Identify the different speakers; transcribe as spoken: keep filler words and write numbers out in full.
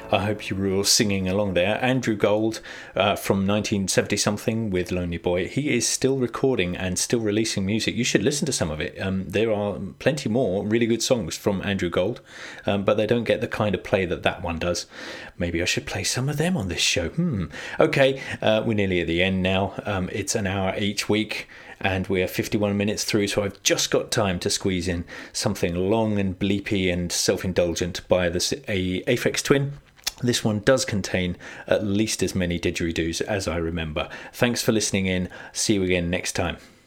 Speaker 1: I hope you were all singing along there. Andrew Gold uh, from nineteen seventy something with Lonely Boy. He is still recording and still releasing music. You should listen to some of it. Um, there are plenty more really good songs from Andrew Gold, um, but they don't get the kind of play that that one does. Maybe I should play some of them on this show. Hmm. Okay, uh, we're nearly at the end now. Um, it's an hour each week, and we're fifty-one minutes through, so I've just got time to squeeze in something long and bleepy and self-indulgent by the a Aphex Twin. This one does contain at least as many didgeridoos as I remember. Thanks for listening in. See you again next time.